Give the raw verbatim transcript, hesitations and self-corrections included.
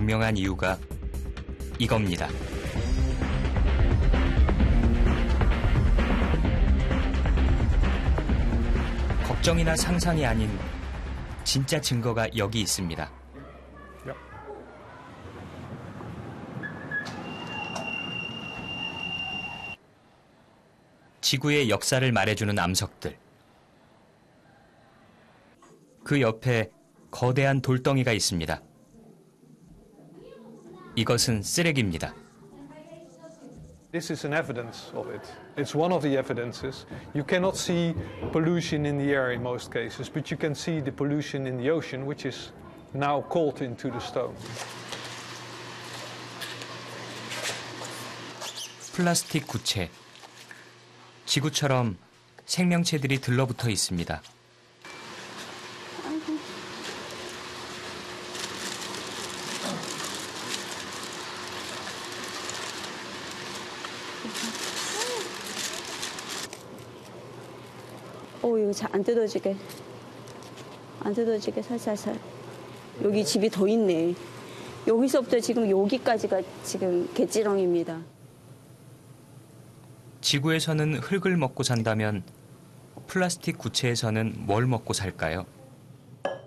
유명한 이유가 이겁니다. 걱정이나 상상이 아닌 진짜 증거가 여기 있습니다. 지구의 역사를 말해주는 암석들. 그 옆에 거대한 돌덩이가 있습니다. 이것은 쓰레기입니다. This is an evidence of it. It's one of the evidences. You cannot see pollution in the air in most cases, but you can see the pollution in the ocean, which is now caught into the stone. 플라스틱 구체. 지구처럼 생명체들이 들러붙어 있습니다. 오, 이거 잘 안 뜯어지게. 안 뜯어지게 살살살. 여기 집이 더 있네. 여기서부터 지금 여기까지가 지금 갯지렁입니다. 지구에서는 흙을 먹고 산다면 플라스틱 구체에서는 뭘 먹고 살까요?